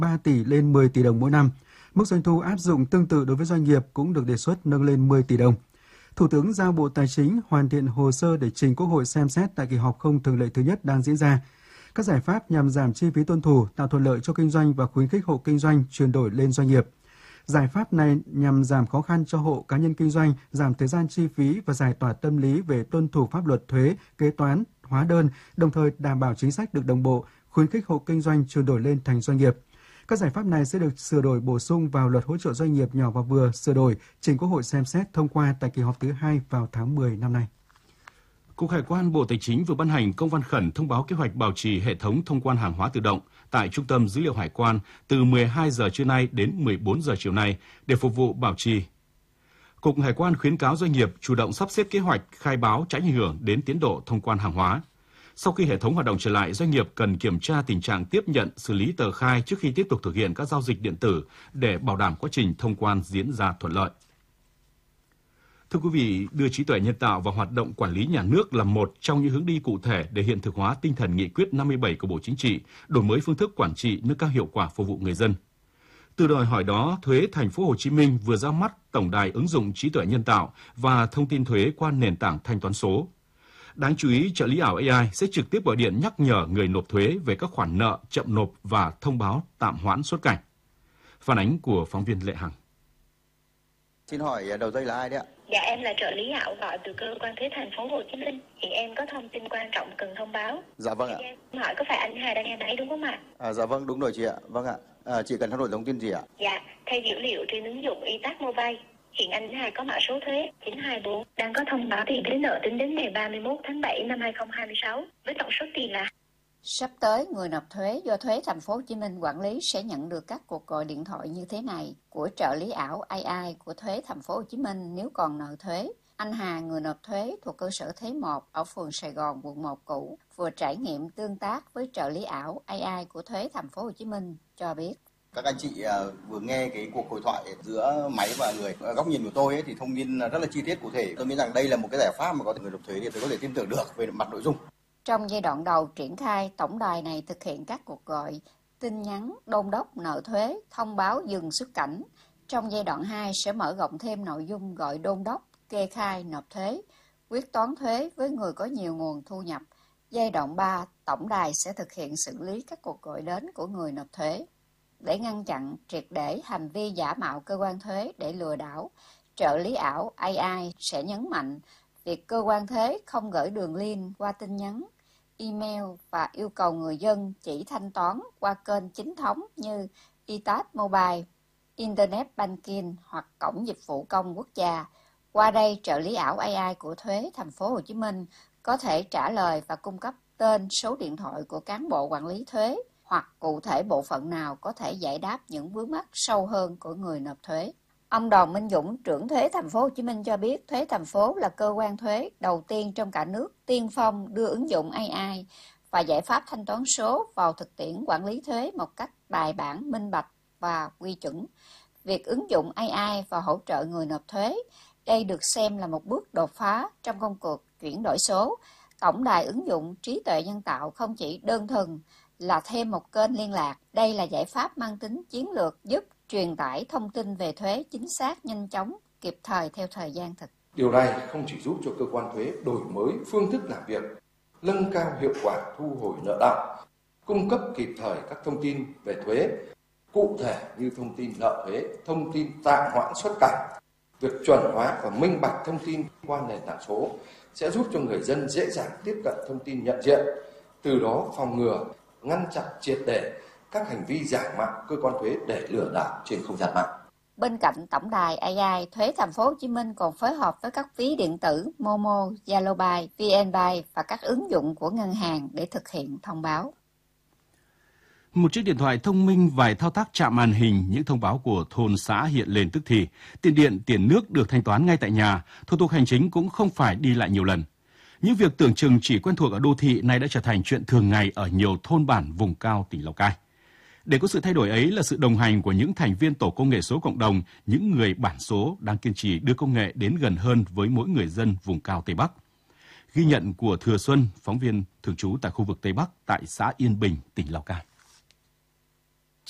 3 tỷ lên 10 tỷ đồng mỗi năm. Mức doanh thu áp dụng tương tự đối với doanh nghiệp cũng được đề xuất nâng lên 10 tỷ đồng. Thủ tướng giao Bộ Tài chính hoàn thiện hồ sơ để trình Quốc hội xem xét tại kỳ họp không thường lệ thứ nhất đang diễn ra. Các giải pháp nhằm giảm chi phí tuân thủ, tạo thuận lợi cho kinh doanh và khuyến khích hộ kinh doanh chuyển đổi lên doanh nghiệp. Giải pháp này nhằm giảm khó khăn cho hộ cá nhân kinh doanh, giảm thời gian chi phí và giải tỏa tâm lý về tuân thủ pháp luật thuế, kế toán, hóa đơn, đồng thời đảm bảo chính sách được đồng bộ, khuyến khích hộ kinh doanh chuyển đổi lên thành doanh nghiệp. Các giải pháp này sẽ được sửa đổi bổ sung vào Luật hỗ trợ doanh nghiệp nhỏ và vừa sửa đổi, trình Quốc hội xem xét thông qua tại kỳ họp thứ 2 vào tháng 10 năm nay. Cục Hải quan Bộ Tài chính vừa ban hành công văn khẩn thông báo kế hoạch bảo trì hệ thống thông quan hàng hóa tự động tại Trung tâm Dữ liệu Hải quan từ 12 giờ trưa nay đến 14 giờ chiều nay để phục vụ bảo trì. Cục Hải quan khuyến cáo doanh nghiệp chủ động sắp xếp kế hoạch khai báo tránh ảnh hưởng đến tiến độ thông quan hàng hóa. Sau khi hệ thống hoạt động trở lại, doanh nghiệp cần kiểm tra tình trạng tiếp nhận, xử lý tờ khai trước khi tiếp tục thực hiện các giao dịch điện tử để bảo đảm quá trình thông quan diễn ra thuận lợi. Thưa quý vị, đưa trí tuệ nhân tạo vào hoạt động quản lý nhà nước là một trong những hướng đi cụ thể để hiện thực hóa tinh thần nghị quyết 57 của Bộ Chính trị, đổi mới phương thức quản trị, nâng cao hiệu quả phục vụ người dân. Từ đòi hỏi đó, Thuế Thành phố Hồ Chí Minh vừa ra mắt tổng đài ứng dụng trí tuệ nhân tạo và thông tin thuế qua nền tảng thanh toán số. Đáng chú ý, trợ lý ảo AI sẽ trực tiếp gọi điện nhắc nhở người nộp thuế về các khoản nợ chậm nộp và thông báo tạm hoãn xuất cảnh. Phản ánh của phóng viên Lệ Hằng. Xin hỏi đầu dây là ai đấy ạ? Dạ, em là trợ lý ảo gọi từ cơ quan thuế thành phố Hồ Chí Minh. Hiện em có thông tin quan trọng cần thông báo. Dạ vâng ạ. Em hỏi có phải anh Hà đang nghe máy đúng không ạ? Dạ vâng, đúng rồi chị ạ. Vâng ạ. Chị cần trao đổi thông tin gì ạ? Dạ, theo dữ liệu trên ứng dụng iTax Mobile, hiện anh Hà có mã số thuế 924 đang có thông báo tiền thuế nợ tính đến ngày 31 tháng 7 năm 2026 với tổng số tiền là. Sắp tới, người nộp thuế do Thuế Thành phố Hồ Chí Minh quản lý sẽ nhận được các cuộc gọi điện thoại như thế này của trợ lý ảo AI của Thuế Thành phố Hồ Chí Minh nếu còn nợ thuế. Anh Hà, người nộp thuế thuộc cơ sở Thuế 1 ở phường Sài Gòn, quận 1 cũ, vừa trải nghiệm tương tác với trợ lý ảo AI của Thuế Thành phố Hồ Chí Minh cho biết. Các anh chị vừa nghe cái cuộc hội thoại giữa máy và người. Góc nhìn của tôi thì thông tin rất là chi tiết cụ thể. Tôi nghĩ rằng đây là một cái giải pháp mà có thể người nộp thuế thì tôi có thể tin tưởng được về mặt nội dung. Trong giai đoạn đầu triển khai, tổng đài này thực hiện các cuộc gọi, tin nhắn, đôn đốc nợ thuế, thông báo dừng xuất cảnh. Trong giai đoạn 2 sẽ mở rộng thêm nội dung gọi đôn đốc, kê khai nộp thuế, quyết toán thuế với người có nhiều nguồn thu nhập. Giai đoạn 3, tổng đài sẽ thực hiện xử lý các cuộc gọi đến của người nộp thuế. Để ngăn chặn triệt để hành vi giả mạo cơ quan thuế để lừa đảo, trợ lý ảo AI sẽ nhấn mạnh việc cơ quan thuế không gửi đường link qua tin nhắn, email và yêu cầu người dân chỉ thanh toán qua kênh chính thống như iTax Mobile, Internet Banking hoặc Cổng Dịch vụ Công Quốc gia. Qua đây, trợ lý ảo AI của Thuế Thành phố Hồ Chí Minh có thể trả lời và cung cấp tên, số điện thoại của cán bộ quản lý thuế hoặc cụ thể bộ phận nào có thể giải đáp những vướng mắc sâu hơn của người nộp thuế. Ông Đoàn Minh Dũng, trưởng Thuế Thành phố Hồ Chí Minh cho biết Thuế Thành phố là cơ quan thuế đầu tiên trong cả nước tiên phong đưa ứng dụng AI và giải pháp thanh toán số vào thực tiễn quản lý thuế một cách bài bản, minh bạch và quy chuẩn. Việc ứng dụng AI và hỗ trợ người nộp thuế, đây được xem là một bước đột phá trong công cuộc chuyển đổi số. Tổng đài ứng dụng trí tuệ nhân tạo không chỉ đơn thuần là thêm một kênh liên lạc, đây là giải pháp mang tính chiến lược giúp truyền tải thông tin về thuế chính xác, nhanh chóng, kịp thời theo thời gian thực. Điều này không chỉ giúp cho cơ quan thuế đổi mới phương thức làm việc, nâng cao hiệu quả thu hồi nợ động, cung cấp kịp thời các thông tin về thuế, cụ thể như thông tin nợ thuế, thông tin tạm hoãn xuất cảnh. Việc chuẩn hóa và minh bạch thông tin qua nền tảng số sẽ giúp cho người dân dễ dàng tiếp cận thông tin nhận diện, từ đó phòng ngừa, ngăn chặn triệt để các hành vi giả mạo cơ quan thuế để lừa đảo trên không gian mạng. Bên cạnh tổng đài AI, Thuế Thành phố Hồ Chí Minh còn phối hợp với các ví điện tử Momo, Zalopay, VNPay và các ứng dụng của ngân hàng để thực hiện thông báo. Một chiếc điện thoại thông minh, vài thao tác chạm màn hình, những thông báo của thôn xã hiện lên tức thì. Tiền điện, tiền nước được thanh toán ngay tại nhà, thủ tục hành chính cũng không phải đi lại nhiều lần. Những việc tưởng chừng chỉ quen thuộc ở đô thị nay đã trở thành chuyện thường ngày ở nhiều thôn bản vùng cao tỉnh Lào Cai. Để có sự thay đổi ấy là sự đồng hành của những thành viên tổ công nghệ số cộng đồng, những người bản số đang kiên trì đưa công nghệ đến gần hơn với mỗi người dân vùng cao Tây Bắc. Ghi nhận của Thừa Xuân, phóng viên thường trú tại khu vực Tây Bắc tại xã Yên Bình, tỉnh Lào Cai.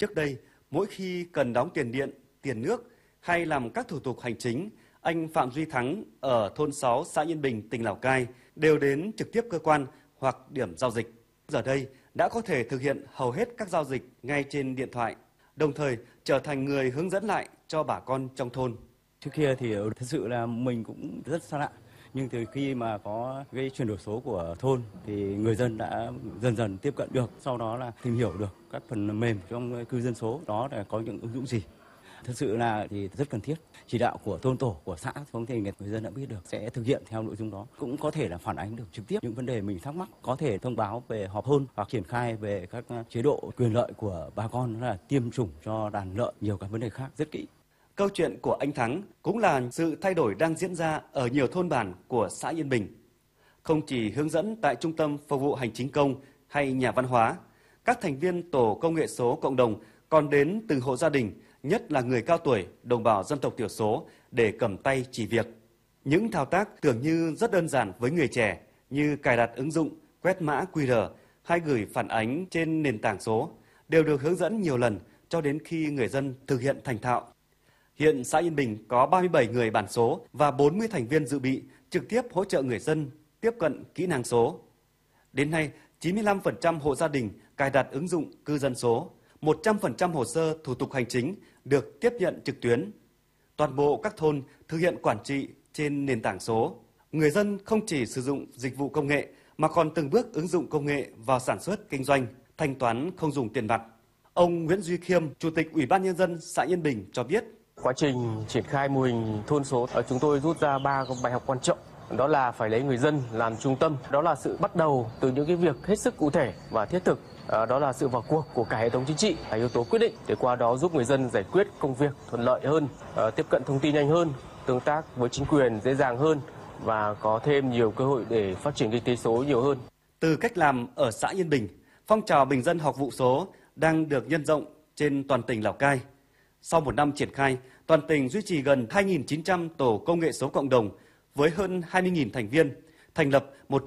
Trước đây, mỗi khi cần đóng tiền điện, tiền nước hay làm các thủ tục hành chính, anh Phạm Duy Thắng ở thôn 6 xã Yên Bình, tỉnh Lào Cai đều đến trực tiếp cơ quan hoặc điểm giao dịch. Giờ đây đã có thể thực hiện hầu hết các giao dịch ngay trên điện thoại, đồng thời trở thành người hướng dẫn lại cho bà con trong thôn. Trước kia thì thật sự là mình cũng rất xa lạ, nhưng từ khi mà có cái chuyển đổi số của thôn thì người dân đã dần dần tiếp cận được, sau đó là tìm hiểu được các phần mềm trong cư dân số đó là có những ứng dụng gì. Thật sự là thì rất cần thiết. Chỉ đạo của thôn tổ, của xã không thì người dân đã biết được sẽ thực hiện theo nội dung đó. Cũng có thể là phản ánh được trực tiếp những vấn đề mình thắc mắc, có thể thông báo về họp thôn hoặc triển khai về các chế độ quyền lợi của bà con, là tiêm chủng cho đàn lợn, nhiều các vấn đề khác rất kỹ. Câu chuyện của anh Thắng cũng là sự thay đổi đang diễn ra ở nhiều thôn bản của xã Yên Bình. Không chỉ hướng dẫn tại trung tâm phục vụ hành chính công hay nhà văn hóa, các thành viên tổ công nghệ số cộng đồng còn đến từng hộ gia đình, nhất là người cao tuổi, đồng bào dân tộc thiểu số để cầm tay chỉ việc. Những thao tác tưởng như rất đơn giản với người trẻ như cài đặt ứng dụng, quét mã QR hay gửi phản ánh trên nền tảng số đều được hướng dẫn nhiều lần cho đến khi người dân thực hiện thành thạo. Hiện xã Yên Bình có 37 người bản số và 40 thành viên dự bị trực tiếp hỗ trợ người dân tiếp cận kỹ năng số. Đến nay, 95% hộ gia đình cài đặt ứng dụng cư dân số, 100% hồ sơ thủ tục hành chính được tiếp nhận trực tuyến. Toàn bộ các thôn thực hiện quản trị trên nền tảng số. Người dân không chỉ sử dụng dịch vụ công nghệ mà còn từng bước ứng dụng công nghệ vào sản xuất kinh doanh, thanh toán không dùng tiền mặt. Ông Nguyễn Duy Khiêm, Chủ tịch Ủy ban Nhân dân xã Yên Bình cho biết. Quá trình triển khai mô hình thôn số, chúng tôi rút ra 3 bài học quan trọng. Đó là phải lấy người dân làm trung tâm. Đó là sự bắt đầu từ những cái việc hết sức cụ thể và thiết thực. Đó là sự vào cuộc của cả hệ thống chính trị là yếu tố quyết định để qua đó giúp người dân giải quyết công việc thuận lợi hơn, tiếp cận thông tin nhanh hơn, tương tác với chính quyền dễ dàng hơn và có thêm nhiều cơ hội để phát triển kinh tế số nhiều hơn. Từ cách làm ở xã Yên Bình, phong trào bình dân học vụ số đang được nhân rộng trên toàn tỉnh Lào Cai. Sau một năm triển khai, toàn tỉnh duy trì gần 2.900 tổ công nghệ số cộng đồng với hơn 20.000 thành viên, thành lập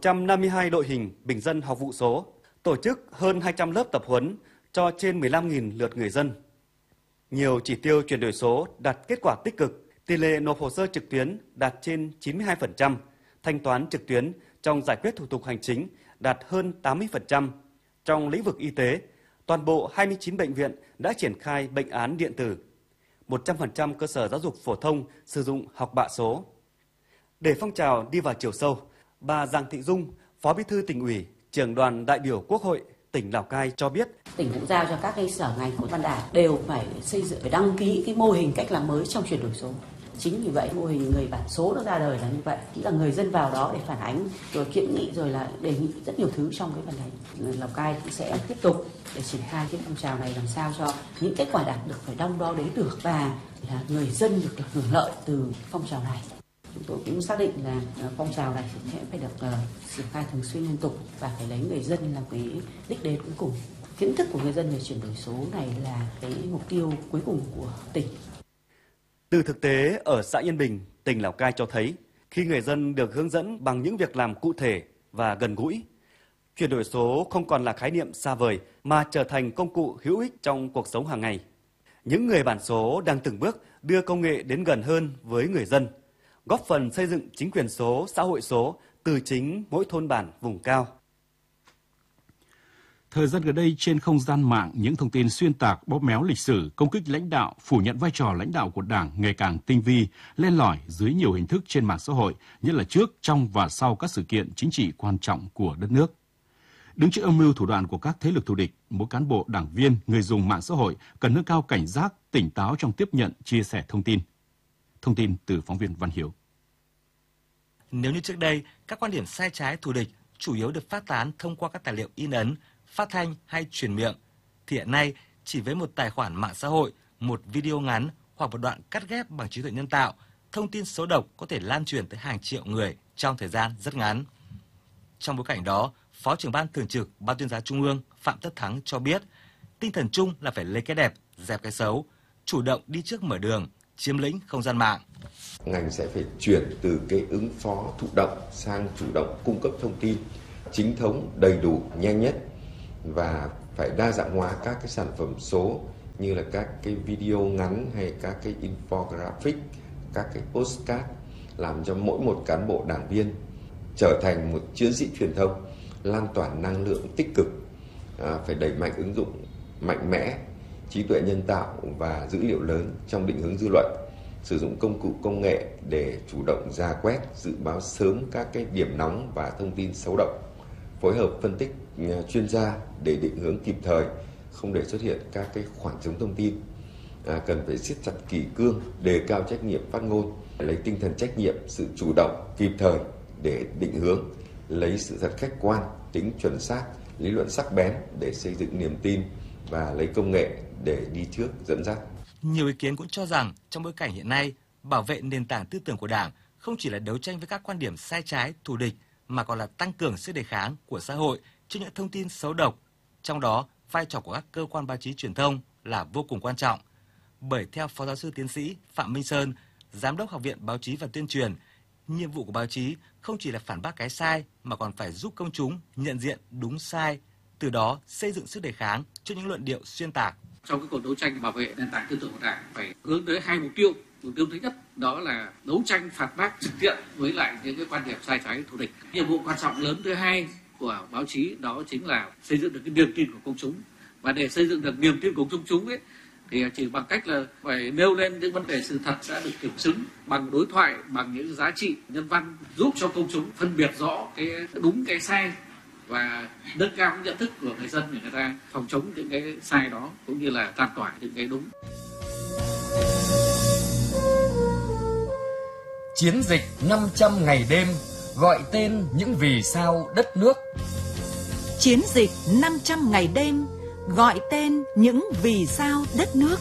152 đội hình bình dân học vụ số, tổ chức hơn 200 lớp tập huấn cho trên 15.000 lượt người dân. Nhiều chỉ tiêu chuyển đổi số đạt kết quả tích cực, tỷ lệ nộp hồ sơ trực tuyến đạt trên 92%, thanh toán trực tuyến trong giải quyết thủ tục hành chính đạt hơn 80%. Trong lĩnh vực y tế, toàn bộ 29 bệnh viện đã triển khai bệnh án điện tử. 100% cơ sở giáo dục phổ thông sử dụng học bạ số. Để phong trào đi vào chiều sâu, bà Giàng Thị Dung, Phó Bí thư Tỉnh ủy, Trưởng đoàn đại biểu Quốc hội tỉnh Lào Cai cho biết. Tỉnh cũng giao cho các cái sở ngành của Văn Đàn đều phải xây dựng, phải đăng ký cái mô hình cách làm mới trong chuyển đổi số. Chính vì vậy mô hình người bản số nó ra đời là như vậy, chỉ là người dân vào đó để phản ánh, rồi kiến nghị, rồi là đề nghị rất nhiều thứ trong cái phần này. Lào Cai cũng sẽ tiếp tục để triển khai cái phong trào này làm sao cho những kết quả đạt được phải đong đo đếm được và là người dân được hưởng lợi từ phong trào này. Chúng tôi cũng xác định là phong trào này sẽ phải được triển khai thường xuyên liên tục và phải lấy người dân là cái đích đến cuối cùng. Kiến thức của người dân về chuyển đổi số này là cái mục tiêu cuối cùng của tỉnh. Từ thực tế ở xã Yên Bình, tỉnh Lào Cai cho thấy, khi người dân được hướng dẫn bằng những việc làm cụ thể và gần gũi, chuyển đổi số không còn là khái niệm xa vời mà trở thành công cụ hữu ích trong cuộc sống hàng ngày. Những người bản số đang từng bước đưa công nghệ đến gần hơn với người dân, góp phần xây dựng chính quyền số, xã hội số từ chính mỗi thôn bản vùng cao. Thời gian gần đây trên không gian mạng, những thông tin xuyên tạc, bóp méo lịch sử, công kích lãnh đạo, phủ nhận vai trò lãnh đạo của Đảng ngày càng tinh vi, len lỏi dưới nhiều hình thức trên mạng xã hội, nhất là trước, trong và sau các sự kiện chính trị quan trọng của đất nước. Đứng trước âm mưu thủ đoạn của các thế lực thù địch, mỗi cán bộ, đảng viên, người dùng mạng xã hội cần nâng cao cảnh giác, tỉnh táo trong tiếp nhận, chia sẻ thông tin. Thông tin từ phóng viên Văn Hiếu. Nếu như trước đây, các quan điểm sai trái thù địch chủ yếu được phát tán thông qua các tài liệu in ấn, phát thanh hay truyền miệng, thì hiện nay chỉ với một tài khoản mạng xã hội, một video ngắn hoặc một đoạn cắt ghép bằng trí tuệ nhân tạo, thông tin xấu độc có thể lan truyền tới hàng triệu người trong thời gian rất ngắn. Trong bối cảnh đó, Phó trưởng ban thường trực Ban Tuyên giáo Trung ương Phạm Tất Thắng cho biết, tinh thần chung là phải lấy cái đẹp, dẹp cái xấu, chủ động đi trước mở đường, chiếm lĩnh không gian mạng. Ngành sẽ phải chuyển từ cái ứng phó thụ động sang chủ động cung cấp thông tin chính thống, đầy đủ, nhanh nhất và phải đa dạng hóa các cái sản phẩm số như là các cái video ngắn hay các cái infographic, các cái postcard, làm cho mỗi một cán bộ đảng viên trở thành một chiến sĩ truyền thông, lan tỏa năng lượng tích cực. Phải đẩy mạnh ứng dụng mạnh mẽ trí tuệ nhân tạo và dữ liệu lớn trong định hướng dư luận, sử dụng công cụ công nghệ để chủ động rà quét, dự báo sớm các cái điểm nóng và thông tin xấu độc, phối hợp phân tích chuyên gia để định hướng kịp thời, không để xuất hiện các cái khoảng trống thông tin. Cần phải siết chặt kỷ cương, đề cao trách nhiệm phát ngôn, lấy tinh thần trách nhiệm, sự chủ động, kịp thời để định hướng, lấy sự thật khách quan, tính chuẩn xác, lý luận sắc bén để xây dựng niềm tin và lấy công nghệ để đi trước dẫn dắt. Nhiều ý kiến cũng cho rằng trong bối cảnh hiện nay, bảo vệ nền tảng tư tưởng của Đảng không chỉ là đấu tranh với các quan điểm sai trái, thù địch mà còn là tăng cường sức đề kháng của xã hội trước những thông tin xấu độc. Trong đó, vai trò của các cơ quan báo chí truyền thông là vô cùng quan trọng. Bởi theo Phó Giáo sư Tiến sĩ Phạm Minh Sơn, Giám đốc Học viện Báo chí và Tuyên truyền, nhiệm vụ của báo chí không chỉ là phản bác cái sai mà còn phải giúp công chúng nhận diện đúng sai, từ đó xây dựng sức đề kháng trước những luận điệu xuyên tạc. Trong cái cuộc đấu tranh bảo vệ nền tảng tư tưởng của Đảng phải hướng tới hai mục tiêu. Mục tiêu thứ nhất đó là đấu tranh phản bác trực diện với lại những cái quan điểm sai trái thù địch. Nhiệm vụ quan trọng lớn thứ hai của báo chí đó chính là xây dựng được cái niềm tin của công chúng. Và để xây dựng được niềm tin của công chúng ấy thì chỉ bằng cách là phải nêu lên những vấn đề sự thật đã được kiểm chứng bằng đối thoại, bằng những giá trị nhân văn, giúp cho công chúng phân biệt rõ cái đúng cái sai và nâng cao nhận thức của người dân để người ta phòng chống những cái sai đó cũng như là lan tỏa những cái đúng. Chiến dịch 500 ngày đêm gọi tên những vì sao đất nước. Chiến dịch 500 ngày đêm gọi tên những vì sao đất nước.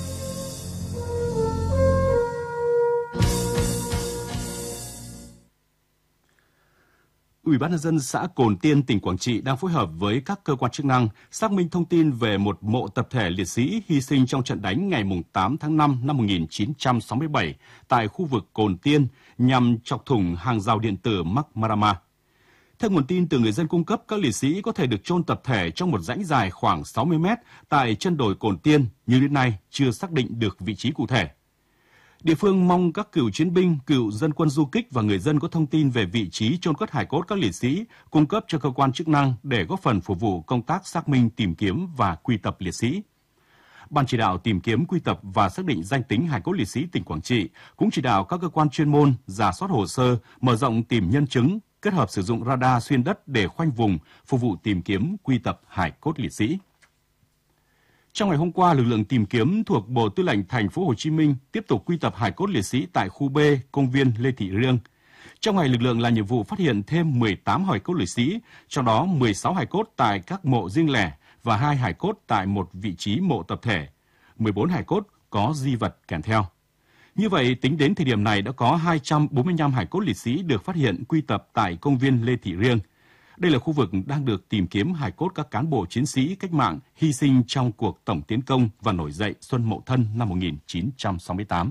Ủy ban nhân dân xã Cồn Tiên, tỉnh Quảng Trị đang phối hợp với các cơ quan chức năng xác minh thông tin về một mộ tập thể liệt sĩ hy sinh trong trận đánh ngày 8 tháng 5 năm 1967 tại khu vực Cồn Tiên nhằm chọc thủng hàng rào điện tử Mark-Marama. Theo nguồn tin từ người dân cung cấp, các liệt sĩ có thể được chôn tập thể trong một rãnh dài khoảng 60 mét tại chân đồi Cồn Tiên, nhưng đến nay chưa xác định được vị trí cụ thể. Địa phương mong các cựu chiến binh, cựu dân quân du kích và người dân có thông tin về vị trí chôn cất hài cốt các liệt sĩ cung cấp cho cơ quan chức năng để góp phần phục vụ công tác xác minh, tìm kiếm và quy tập liệt sĩ. Ban chỉ đạo tìm kiếm, quy tập và xác định danh tính hài cốt liệt sĩ tỉnh Quảng Trị cũng chỉ đạo các cơ quan chuyên môn rà soát hồ sơ, mở rộng tìm nhân chứng, kết hợp sử dụng radar xuyên đất để khoanh vùng, phục vụ tìm kiếm, quy tập hài cốt liệt sĩ. Trong ngày hôm qua, lực lượng tìm kiếm thuộc Bộ Tư lệnh Thành phố Hồ Chí Minh tiếp tục quy tập hài cốt liệt sĩ tại khu B, công viên Lê Thị Riêng. Trong ngày, lực lượng làm nhiệm vụ phát hiện thêm 18 hài cốt liệt sĩ, trong đó 16 hài cốt tại các mộ riêng lẻ và 2 hài cốt tại một vị trí mộ tập thể. 14 hài cốt có di vật kèm theo. Như vậy, tính đến thời điểm này đã có 245 hài cốt liệt sĩ được phát hiện quy tập tại công viên Lê Thị Riêng. Đây là khu vực đang được tìm kiếm hài cốt các cán bộ chiến sĩ cách mạng hy sinh trong cuộc tổng tiến công và nổi dậy Xuân Mậu Thân năm 1968.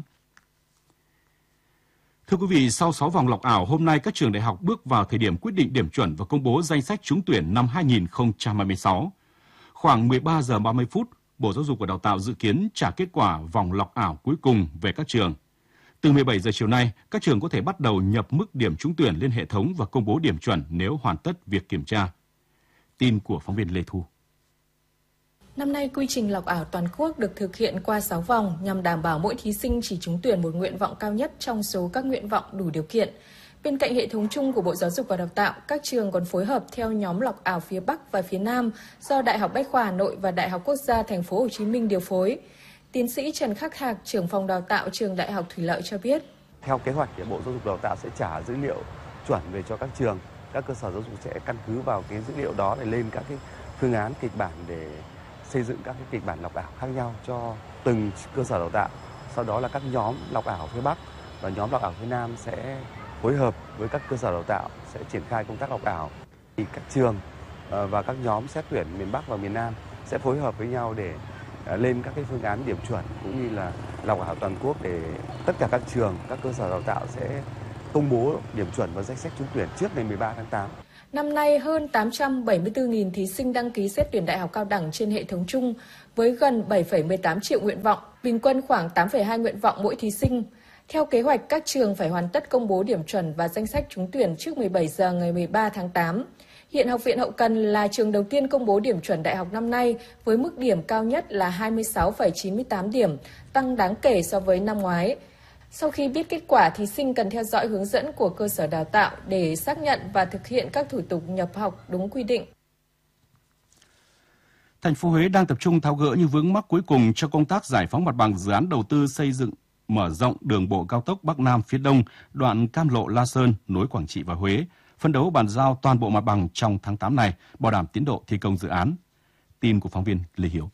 Thưa quý vị, sau 6 vòng lọc ảo, hôm nay các trường đại học bước vào thời điểm quyết định điểm chuẩn và công bố danh sách trúng tuyển năm 2026. Khoảng 13 giờ 30 phút, Bộ Giáo dục và Đào tạo dự kiến trả kết quả vòng lọc ảo cuối cùng về các trường. Từ 17 giờ chiều nay, các trường có thể bắt đầu nhập mức điểm trúng tuyển lên hệ thống và công bố điểm chuẩn nếu hoàn tất việc kiểm tra. Tin của phóng viên Lê Thu. Năm nay, quy trình lọc ảo toàn quốc được thực hiện qua 6 vòng nhằm đảm bảo mỗi thí sinh chỉ trúng tuyển một nguyện vọng cao nhất trong số các nguyện vọng đủ điều kiện. Bên cạnh hệ thống chung của Bộ Giáo dục và Đào tạo, các trường còn phối hợp theo nhóm lọc ảo phía Bắc và phía Nam do Đại học Bách khoa Hà Nội và Đại học Quốc gia Thành phố Hồ Chí Minh điều phối. Tiến sĩ Trần Khắc Thạc, trưởng phòng đào tạo trường Đại học Thủy lợi cho biết. Theo kế hoạch thì Bộ Giáo dục và Đào tạo sẽ trả dữ liệu chuẩn về cho các trường. Các cơ sở giáo dục sẽ căn cứ vào cái dữ liệu đó để lên các cái phương án kịch bản để xây dựng các cái kịch bản lọc ảo khác nhau cho từng cơ sở đào tạo. Sau đó là các nhóm lọc ảo phía Bắc và nhóm lọc ảo phía Nam sẽ phối hợp với các cơ sở đào tạo sẽ triển khai công tác lọc ảo. Thì các trường và các nhóm xét tuyển miền Bắc và miền Nam sẽ phối hợp với nhau để lên các cái phương án điểm chuẩn cũng như là lọc ảo toàn quốc để tất cả các trường, các cơ sở đào tạo sẽ công bố điểm chuẩn và danh sách trúng tuyển trước ngày 13 tháng 8. Năm nay, hơn 874.000 thí sinh đăng ký xét tuyển đại học cao đẳng trên hệ thống chung với gần 7,18 triệu nguyện vọng, bình quân khoảng 8,2 nguyện vọng mỗi thí sinh. Theo kế hoạch, các trường phải hoàn tất công bố điểm chuẩn và danh sách trúng tuyển trước 17 giờ ngày 13 tháng 8. Hiện Học viện Hậu Cần là trường đầu tiên công bố điểm chuẩn đại học năm nay với mức điểm cao nhất là 26,98 điểm, tăng đáng kể so với năm ngoái. Sau khi biết kết quả, thí sinh cần theo dõi hướng dẫn của cơ sở đào tạo để xác nhận và thực hiện các thủ tục nhập học đúng quy định. Thành phố Huế đang tập trung tháo gỡ những vướng mắc cuối cùng cho công tác giải phóng mặt bằng dự án đầu tư xây dựng mở rộng đường bộ cao tốc Bắc Nam phía Đông, đoạn Cam Lộ - La Sơn nối Quảng Trị và Huế, phấn đấu bàn giao toàn bộ mặt bằng trong tháng 8 này, bảo đảm tiến độ thi công dự án. Tin của phóng viên Lê Hiếu.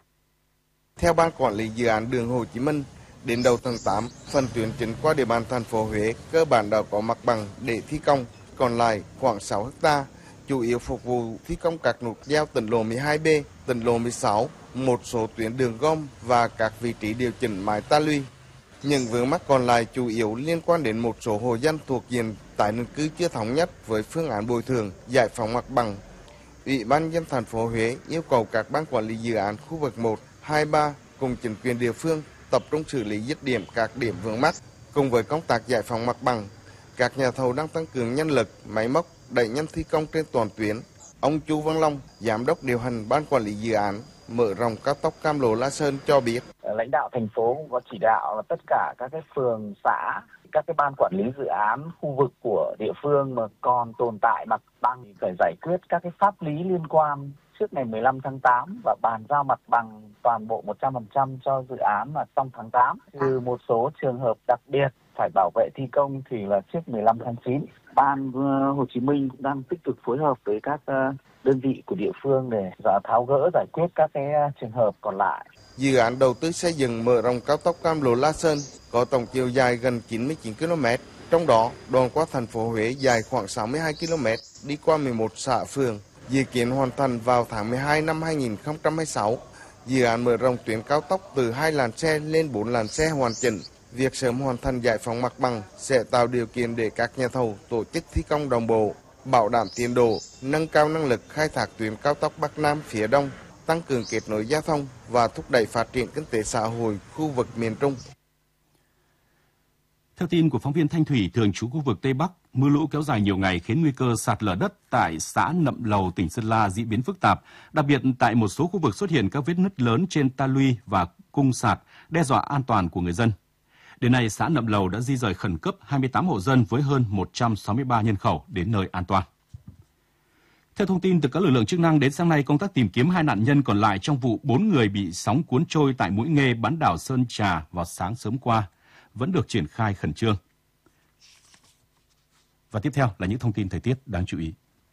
Theo Ban Quản lý Dự án Đường Hồ Chí Minh, đến đầu tháng 8, phần tuyến chính qua địa bàn thành phố Huế cơ bản đã có mặt bằng để thi công, còn lại khoảng 6 ha, chủ yếu phục vụ thi công các nút giao tỉnh lộ 12B, tỉnh lộ 16, một số tuyến đường gom và các vị trí điều chỉnh mái ta luy. Những vướng mắc còn lại chủ yếu liên quan đến một số hộ dân thuộc diện tái định cư chưa thống nhất với phương án bồi thường, giải phóng mặt bằng. Ủy ban nhân dân thành phố Huế yêu cầu các ban quản lý dự án khu vực 1, 2, 3 cùng chính quyền địa phương tập trung xử lý dứt điểm các điểm vướng mắc. Cùng với công tác giải phóng mặt bằng, các nhà thầu đang tăng cường nhân lực, máy móc, đẩy nhanh thi công trên toàn tuyến. Ông Chu Văn Long, giám đốc điều hành ban quản lý dự án mở rộng cao tốc Cam Lộ - La Sơn cho biết, lãnh đạo thành phố cũng có chỉ đạo là tất cả các cái phường, xã, các cái ban quản lý dự án khu vực của địa phương mà còn tồn tại mặt bằng thì phải giải quyết các cái pháp lý liên quan trước ngày 15 tháng 8 và bàn giao mặt bằng toàn bộ 100% cho dự án là trong tháng 8. Trừ một số trường hợp đặc biệt phải bảo vệ thi công thì là trước 15 tháng 9. Ban Hồ Chí Minh cũng đang tích cực phối hợp với các đơn vị của địa phương để tháo gỡ giải quyết các cái trường hợp còn lại. Dự án đầu tư xây dựng mở rộng cao tốc Cam Lộ - La Sơn có tổng chiều dài gần 99 km, trong đó đoạn qua thành phố Huế dài khoảng 62 km, đi qua 11 xã phường, dự kiến hoàn thành vào tháng 12 năm 2026. Dự án mở rộng tuyến cao tốc từ 2 làn xe lên 4 làn xe hoàn chỉnh. Việc sớm hoàn thành giải phóng mặt bằng sẽ tạo điều kiện để các nhà thầu tổ chức thi công đồng bộ, bảo đảm tiến độ, nâng cao năng lực khai thác tuyến cao tốc Bắc Nam phía Đông, tăng cường kết nối giao thông và thúc đẩy phát triển kinh tế xã hội khu vực miền Trung. Theo tin của phóng viên Thanh Thủy thường trú khu vực Tây Bắc, mưa lũ kéo dài nhiều ngày khiến nguy cơ sạt lở đất tại xã Nậm Lầu, tỉnh Sơn La diễn biến phức tạp. Đặc biệt tại một số khu vực xuất hiện các vết nứt lớn trên ta luy và cung sạt, đe dọa an toàn của người dân. Đến nay, xã Nậm Lầu đã di rời khẩn cấp 28 hộ dân với hơn 163 nhân khẩu đến nơi an toàn. Theo thông tin từ các lực lượng chức năng, đến sáng nay, công tác tìm kiếm 2 nạn nhân còn lại trong vụ 4 người bị sóng cuốn trôi tại Mũi Nghê, bán đảo Sơn Trà vào sáng sớm qua vẫn được triển khai khẩn trương. Và tiếp theo là những thông tin thời tiết đáng chú ý.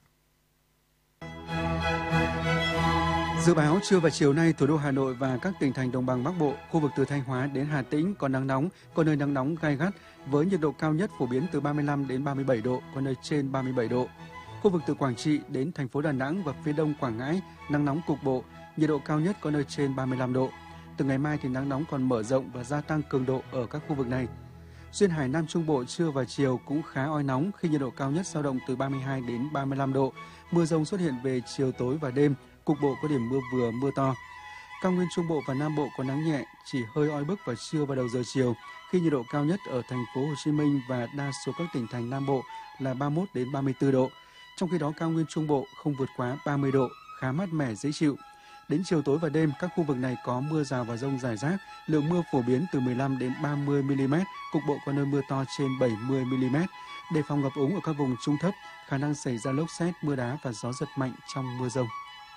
Dự báo trưa và chiều nay, thủ đô Hà Nội và các tỉnh thành đồng bằng Bắc Bộ, khu vực từ Thanh Hóa đến Hà Tĩnh có nắng nóng, có nơi nắng nóng gay gắt với nhiệt độ cao nhất phổ biến từ 35 đến 37 độ, có nơi trên 37 độ. Khu vực từ Quảng Trị đến thành phố Đà Nẵng và phía đông Quảng Ngãi, nắng nóng cục bộ, nhiệt độ cao nhất có nơi trên 35 độ. Từ ngày mai thì nắng nóng còn mở rộng và gia tăng cường độ ở các khu vực này. Duyên hải Nam Trung Bộ trưa và chiều cũng khá oi nóng khi nhiệt độ cao nhất dao động từ 32 đến 35 độ. Mưa rông xuất hiện về chiều tối và đêm, cục bộ có điểm mưa vừa mưa to. Cao nguyên Trung Bộ và Nam Bộ có nắng nhẹ, chỉ hơi oi bức vào trưa và đầu giờ chiều khi nhiệt độ cao nhất ở thành phố Hồ Chí Minh và đa số các tỉnh thành Nam Bộ là 31 đến 34 độ. Trong khi đó cao nguyên Trung Bộ không vượt quá 30 độ, khá mát mẻ dễ chịu. Đến chiều tối và đêm, các khu vực này có mưa rào và dông rải rác, lượng mưa phổ biến từ 15 đến 30 mm, cục bộ có nơi mưa to trên 70 mm. Đề phòng ngập úng ở các vùng trung thấp, khả năng xảy ra lốc sét, mưa đá và gió giật mạnh trong mưa dông.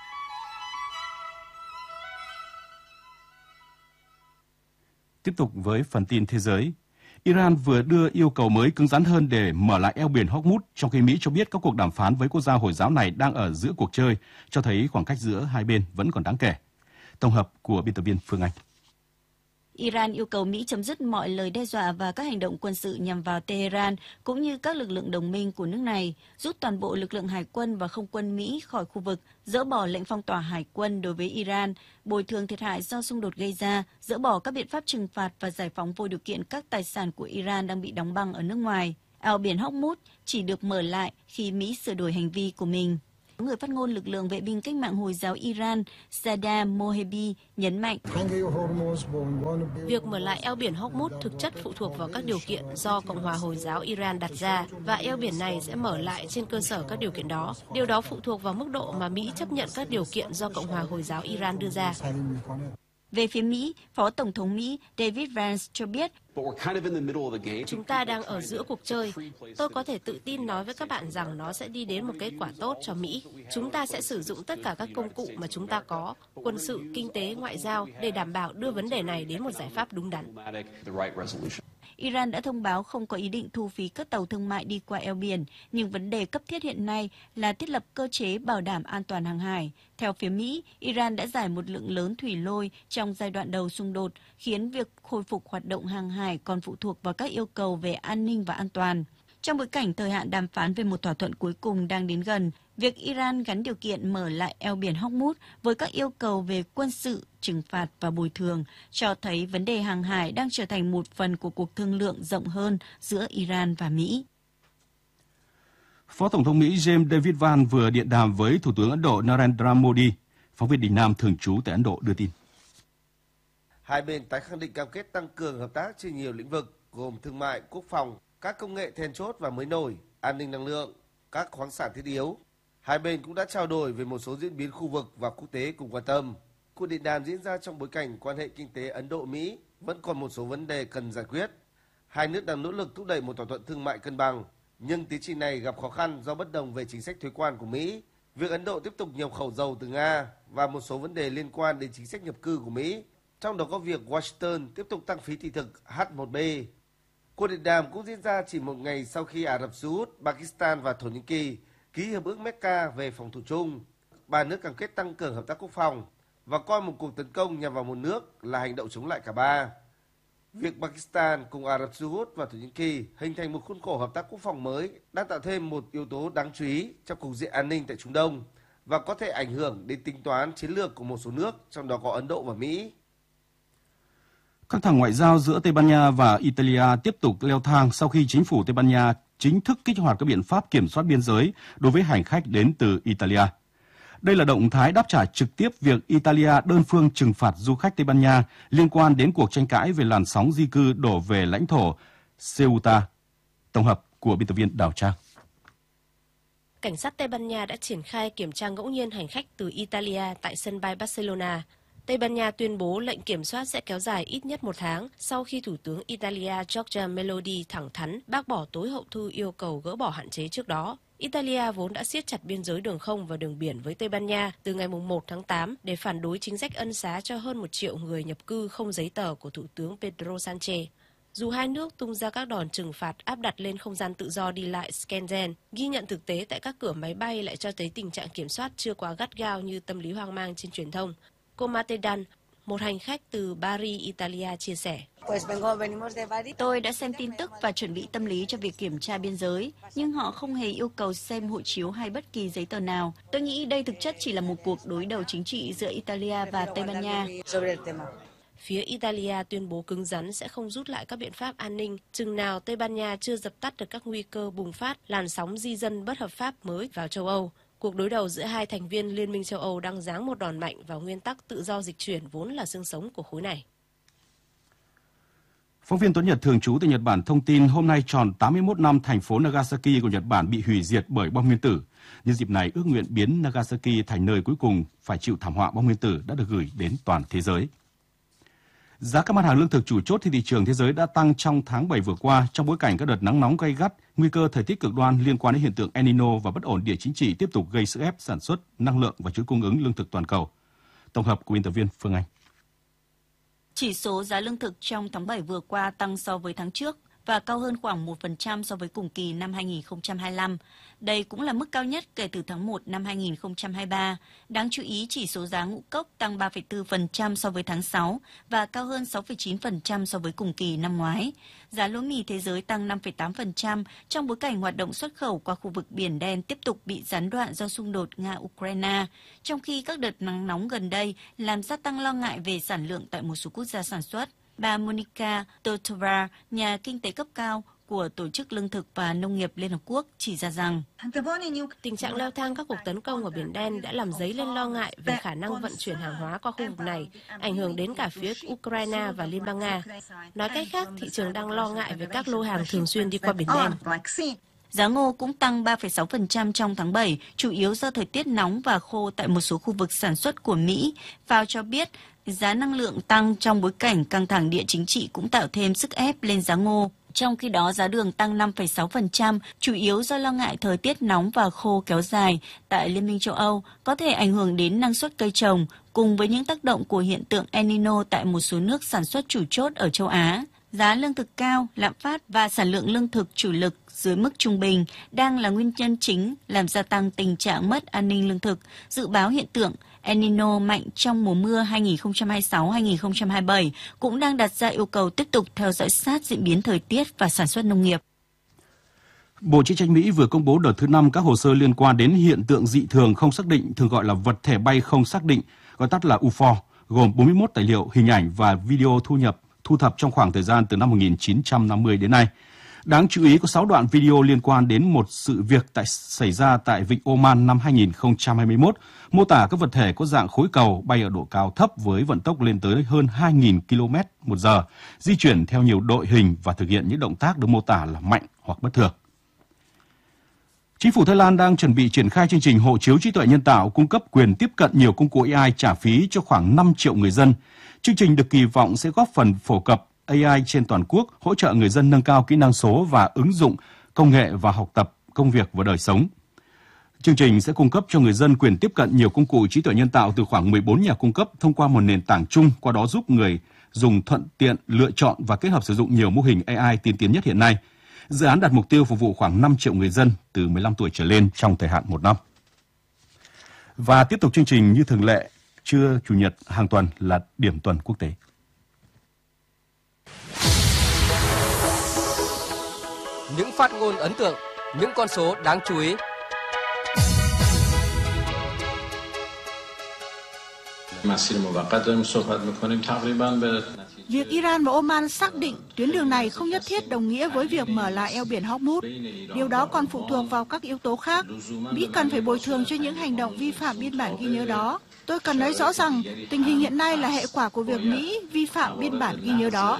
Tiếp tục với phần tin thế giới. Iran vừa đưa yêu cầu mới cứng rắn hơn để mở lại eo biển Hormuz, trong khi Mỹ cho biết các cuộc đàm phán với quốc gia Hồi giáo này đang ở giữa cuộc chơi, cho thấy khoảng cách giữa hai bên vẫn còn đáng kể. Tổng hợp của biên tập viên Phương Anh. Iran yêu cầu Mỹ chấm dứt mọi lời đe dọa và các hành động quân sự nhằm vào Tehran, cũng như các lực lượng đồng minh của nước này, rút toàn bộ lực lượng hải quân và không quân Mỹ khỏi khu vực, dỡ bỏ lệnh phong tỏa hải quân đối với Iran, bồi thường thiệt hại do xung đột gây ra, dỡ bỏ các biện pháp trừng phạt và giải phóng vô điều kiện các tài sản của Iran đang bị đóng băng ở nước ngoài. Eo biển Hormuz chỉ được mở lại khi Mỹ sửa đổi hành vi của mình. Người phát ngôn lực lượng vệ binh cách mạng Hồi giáo Iran Sadam Mohebi nhấn mạnh, việc mở lại eo biển Hormuz thực chất phụ thuộc vào các điều kiện do Cộng hòa Hồi giáo Iran đặt ra, và eo biển này sẽ mở lại trên cơ sở các điều kiện đó. Điều đó phụ thuộc vào mức độ mà Mỹ chấp nhận các điều kiện do Cộng hòa Hồi giáo Iran đưa ra. Về phía Mỹ, Phó Tổng thống Mỹ David Vance cho biết, chúng ta đang ở giữa cuộc chơi. Tôi có thể tự tin nói với các bạn rằng nó sẽ đi đến một kết quả tốt cho Mỹ. Chúng ta sẽ sử dụng tất cả các công cụ mà chúng ta có, quân sự, kinh tế, ngoại giao, để đảm bảo đưa vấn đề này đến một giải pháp đúng đắn. Iran đã thông báo không có ý định thu phí các tàu thương mại đi qua eo biển, nhưng vấn đề cấp thiết hiện nay là thiết lập cơ chế bảo đảm an toàn hàng hải. Theo phía Mỹ, Iran đã giải một lượng lớn thủy lôi trong giai đoạn đầu xung đột, khiến việc khôi phục hoạt động hàng hải còn phụ thuộc vào các yêu cầu về an ninh và an toàn. Trong bối cảnh thời hạn đàm phán về một thỏa thuận cuối cùng đang đến gần, việc Iran gắn điều kiện mở lại eo biển Hormuz với các yêu cầu về quân sự, trừng phạt và bồi thường cho thấy vấn đề hàng hải đang trở thành một phần của cuộc thương lượng rộng hơn giữa Iran và Mỹ. Phó Tổng thống Mỹ James David Vance vừa điện đàm với Thủ tướng Ấn Độ Narendra Modi. Phóng viên Đình Nam thường trú tại Ấn Độ đưa tin. Hai bên tái khẳng định cam kết tăng cường hợp tác trên nhiều lĩnh vực gồm thương mại, quốc phòng, các công nghệ then chốt và mới nổi, an ninh năng lượng, các khoáng sản thiết yếu. Hai bên cũng đã trao đổi về một số diễn biến khu vực và quốc tế cùng quan tâm. Cuộc điện đàm diễn ra trong bối cảnh quan hệ kinh tế Ấn Độ-Mỹ vẫn còn một số vấn đề cần giải quyết. Hai nước đang nỗ lực thúc đẩy một thỏa thuận thương mại cân bằng, nhưng tiến trình này gặp khó khăn do bất đồng về chính sách thuế quan của Mỹ, việc Ấn Độ tiếp tục nhập khẩu dầu từ Nga và một số vấn đề liên quan đến chính sách nhập cư của Mỹ, trong đó có việc Washington tiếp tục tăng phí thị thực H1B. Cuộc điện đàm cũng diễn ra chỉ một ngày sau khi Ả Rập Xê Út, Pakistan và Thổ Nhĩ Kỳ ký hiệp ước Mecca về phòng thủ chung. Ba nước cam kết tăng cường hợp tác quốc phòng và coi một cuộc tấn công nhằm vào một nước là hành động chống lại cả ba. Việc Pakistan cùng Ả Rập Xê Út và Thổ Nhĩ Kỳ hình thành một khuôn khổ hợp tác quốc phòng mới đang tạo thêm một yếu tố đáng chú ý trong cục diện an ninh tại Trung Đông và có thể ảnh hưởng đến tính toán chiến lược của một số nước, trong đó có Ấn Độ và Mỹ. Căng thẳng ngoại giao giữa Tây Ban Nha và Italia tiếp tục leo thang sau khi chính phủ Tây Ban Nha chính thức kích hoạt các biện pháp kiểm soát biên giới đối với hành khách đến từ Italia. Đây là động thái đáp trả trực tiếp việc Italia đơn phương trừng phạt du khách Tây Ban Nha liên quan đến cuộc tranh cãi về làn sóng di cư đổ về lãnh thổ Ceuta. Tổng hợp của biên tập viên Đào Trang. Cảnh sát Tây Ban Nha đã triển khai kiểm tra ngẫu nhiên hành khách từ Italia tại sân bay Barcelona. Tây Ban Nha tuyên bố lệnh kiểm soát sẽ kéo dài ít nhất 1 tháng sau khi Thủ tướng Italia Giorgia Meloni thẳng thắn bác bỏ tối hậu thư yêu cầu gỡ bỏ hạn chế trước đó. Italia vốn đã siết chặt biên giới đường không và đường biển với Tây Ban Nha từ ngày 1 tháng 8 để phản đối chính sách ân xá cho hơn 1 triệu người nhập cư không giấy tờ của Thủ tướng Pedro Sánchez. Dù hai nước tung ra các đòn trừng phạt áp đặt lên không gian tự do đi lại Schengen, ghi nhận thực tế tại các cửa máy bay lại cho thấy tình trạng kiểm soát chưa quá gắt gao như tâm lý hoang mang trên truyền thông. Cô Matedan, một hành khách từ Bari, Italia chia sẻ. Tôi đã xem tin tức và chuẩn bị tâm lý cho việc kiểm tra biên giới, nhưng họ không hề yêu cầu xem hộ chiếu hay bất kỳ giấy tờ nào. Tôi nghĩ đây thực chất chỉ là một cuộc đối đầu chính trị giữa Italia và Tây Ban Nha. Phía Italia tuyên bố cứng rắn sẽ không rút lại các biện pháp an ninh, chừng nào Tây Ban Nha chưa dập tắt được các nguy cơ bùng phát làn sóng di dân bất hợp pháp mới vào châu Âu. Cuộc đối đầu giữa hai thành viên Liên minh châu Âu đang giáng một đòn mạnh vào nguyên tắc tự do dịch chuyển vốn là xương sống của khối này. Phóng viên Tuấn Nhật thường trú tại Nhật Bản thông tin hôm nay tròn 81 năm thành phố Nagasaki của Nhật Bản bị hủy diệt bởi bom nguyên tử. Nhân dịp này, ước nguyện biến Nagasaki thành nơi cuối cùng phải chịu thảm họa bom nguyên tử đã được gửi đến toàn thế giới. Giá các mặt hàng lương thực chủ chốt trên thị trường thế giới đã tăng trong tháng 7 vừa qua trong bối cảnh các đợt nắng nóng gay gắt, nguy cơ thời tiết cực đoan liên quan đến hiện tượng El Nino và bất ổn địa chính trị tiếp tục gây sức ép sản xuất, năng lượng và chuỗi cung ứng lương thực toàn cầu. Tổng hợp của biên tập viên Phương Anh. Chỉ số giá lương thực trong tháng 7 vừa qua tăng so với tháng trước và cao hơn khoảng 1% so với cùng kỳ năm 2025. Đây cũng là mức cao nhất kể từ tháng 1 năm 2023. Đáng chú ý, chỉ số giá ngũ cốc tăng 3,4% so với tháng 6 và cao hơn 6,9% so với cùng kỳ năm ngoái. Giá lúa mì thế giới tăng 5,8% trong bối cảnh hoạt động xuất khẩu qua khu vực Biển Đen tiếp tục bị gián đoạn do xung đột Nga-Ukraine, trong khi các đợt nắng nóng gần đây làm gia tăng lo ngại về sản lượng tại một số quốc gia sản xuất. Bà Monica Totova, nhà kinh tế cấp cao của Tổ chức Lương thực và Nông nghiệp Liên Hợp Quốc chỉ ra rằng tình trạng leo thang các cuộc tấn công ở Biển Đen đã làm dấy lên lo ngại về khả năng vận chuyển hàng hóa qua khu vực này, ảnh hưởng đến cả phía Ukraine và Liên bang Nga. Nói cách khác, thị trường đang lo ngại về các lô hàng thường xuyên đi qua Biển Đen. Giá ngô cũng tăng 3,6% trong tháng 7, chủ yếu do thời tiết nóng và khô tại một số khu vực sản xuất của Mỹ. FAO cho biết, giá năng lượng tăng trong bối cảnh căng thẳng địa chính trị cũng tạo thêm sức ép lên giá ngô. Trong khi đó, giá đường tăng 5,6%, chủ yếu do lo ngại thời tiết nóng và khô kéo dài tại Liên minh châu Âu có thể ảnh hưởng đến năng suất cây trồng, cùng với những tác động của hiện tượng El Nino tại một số nước sản xuất chủ chốt ở châu Á. Giá lương thực cao, lạm phát và sản lượng lương thực chủ lực dưới mức trung bình đang là nguyên nhân chính làm gia tăng tình trạng mất an ninh lương thực. Dự báo hiện tượng El Nino mạnh trong mùa mưa 2026-2027 cũng đang đặt ra yêu cầu tiếp tục theo dõi sát diễn biến thời tiết và sản xuất nông nghiệp. Bộ Chiến tranh Mỹ vừa công bố đợt thứ 5 các hồ sơ liên quan đến hiện tượng dị thường không xác định, thường gọi là vật thể bay không xác định, gọi tắt là UFO, gồm 41 tài liệu, hình ảnh và video thu thập trong khoảng thời gian từ năm 1950 đến nay. Đáng chú ý có 6 đoạn video liên quan đến một sự việc xảy ra tại Vịnh Oman năm 2021, mô tả các vật thể có dạng khối cầu bay ở độ cao thấp với vận tốc lên tới hơn 2.000 km/h, di chuyển theo nhiều đội hình và thực hiện những động tác được mô tả là mạnh hoặc bất thường. Chính phủ Thái Lan đang chuẩn bị triển khai chương trình hộ chiếu trí tuệ nhân tạo cung cấp quyền tiếp cận nhiều công cụ AI trả phí cho khoảng 5 triệu người dân. Chương trình được kỳ vọng sẽ góp phần phổ cập AI trên toàn quốc, hỗ trợ người dân nâng cao kỹ năng số và ứng dụng công nghệ vào học tập, công việc và đời sống. Chương trình sẽ cung cấp cho người dân quyền tiếp cận nhiều công cụ trí tuệ nhân tạo từ khoảng 14 nhà cung cấp thông qua một nền tảng chung, qua đó giúp người dùng thuận tiện lựa chọn và kết hợp sử dụng nhiều mô hình AI tiên tiến nhất hiện nay. Dự án đặt mục tiêu phục vụ khoảng 5 triệu người dân từ 15 tuổi trở lên trong thời hạn 1 năm. Và tiếp tục chương trình như thường lệ, trưa Chủ nhật hàng tuần là điểm tuần quốc tế. Những phát ngôn ấn tượng, những con số đáng chú ý. Việc Iran và Oman xác định tuyến đường này không nhất thiết đồng nghĩa với việc mở lại eo biển Hormuz. Điều đó còn phụ thuộc vào các yếu tố khác. Mỹ cần phải bồi thường cho những hành động vi phạm biên bản ghi nhớ đó. Tôi cần nói rõ rằng tình hình hiện nay là hệ quả của việc Mỹ vi phạm biên bản ghi nhớ đó.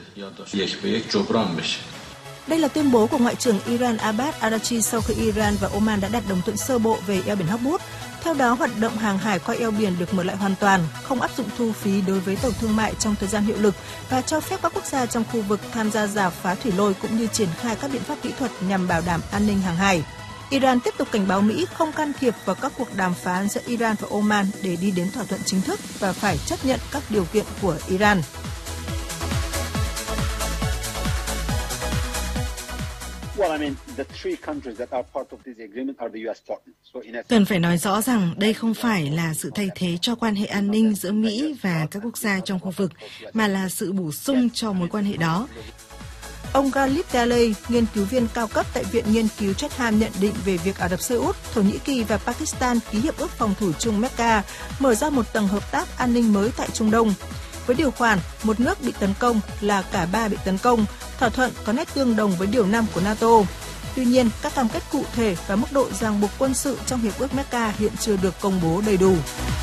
Đây là tuyên bố của Ngoại trưởng Iran Abbas Araghchi sau khi Iran và Oman đã đạt đồng thuận sơ bộ về eo biển Hormuz. Theo đó, hoạt động hàng hải qua eo biển được mở lại hoàn toàn, không áp dụng thu phí đối với tàu thương mại trong thời gian hiệu lực và cho phép các quốc gia trong khu vực tham gia rà phá thủy lôi cũng như triển khai các biện pháp kỹ thuật nhằm bảo đảm an ninh hàng hải. Iran tiếp tục cảnh báo Mỹ không can thiệp vào các cuộc đàm phán giữa Iran và Oman để đi đến thỏa thuận chính thức và phải chấp nhận các điều kiện của Iran. Cần phải nói rõ rằng đây không phải là sự thay thế cho quan hệ an ninh giữa Mỹ và các quốc gia trong khu vực, mà là sự bổ sung cho mối quan hệ đó. Ông Galip Daley, nghiên cứu viên cao cấp tại Viện Nghiên cứu Chatham nhận định về việc Ả Rập Xê Út, Thổ Nhĩ Kỳ và Pakistan ký hiệp ước phòng thủ chung Mecca, mở ra một tầng hợp tác an ninh mới tại Trung Đông. Với điều khoản một nước bị tấn công là cả ba bị tấn công, thỏa thuận có nét tương đồng với điều 5 của NATO. Tuy nhiên, các cam kết cụ thể và mức độ ràng buộc quân sự trong hiệp ước Mecca hiện chưa được công bố đầy đủ.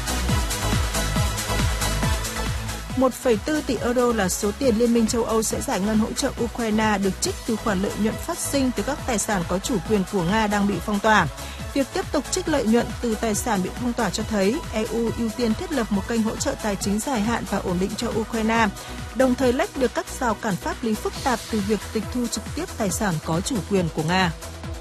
1,4 tỷ euro là số tiền Liên minh châu Âu sẽ giải ngân hỗ trợ Ukraine được trích từ khoản lợi nhuận phát sinh từ các tài sản có chủ quyền của Nga đang bị phong tỏa. Việc tiếp tục trích lợi nhuận từ tài sản bị phong tỏa cho thấy EU ưu tiên thiết lập một kênh hỗ trợ tài chính dài hạn và ổn định cho Ukraine, đồng thời lách được các rào cản pháp lý phức tạp từ việc tịch thu trực tiếp tài sản có chủ quyền của Nga.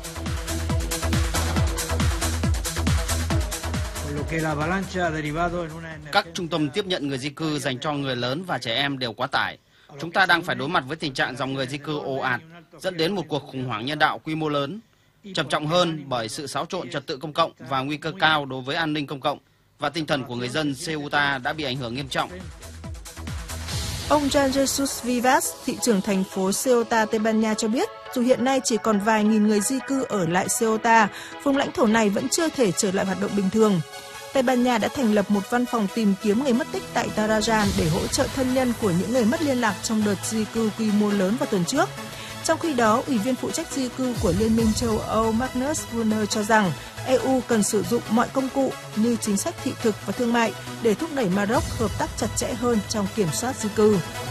Các trung tâm tiếp nhận người di cư dành cho người lớn và trẻ em đều quá tải. Chúng ta đang phải đối mặt với tình trạng dòng người di cư ồ ạt, dẫn đến một cuộc khủng hoảng nhân đạo quy mô lớn. Trầm trọng hơn bởi sự xáo trộn trật tự công cộng và nguy cơ cao đối với an ninh công cộng, và tinh thần của người dân Ceuta đã bị ảnh hưởng nghiêm trọng. Ông Juan Jesus Vivas, thị trưởng thành phố Ceuta, Tây Ban Nha cho biết, dù hiện nay chỉ còn vài nghìn người di cư ở lại Ceuta, vùng lãnh thổ này vẫn chưa thể trở lại hoạt động bình thường. Tây Ban Nha đã thành lập một văn phòng tìm kiếm người mất tích tại Tarajan để hỗ trợ thân nhân của những người mất liên lạc trong đợt di cư quy mô lớn vào tuần trước. Trong khi đó, Ủy viên phụ trách di cư của Liên minh châu Âu Magnus Brunner cho rằng EU cần sử dụng mọi công cụ như chính sách thị thực và thương mại để thúc đẩy Maroc hợp tác chặt chẽ hơn trong kiểm soát di cư.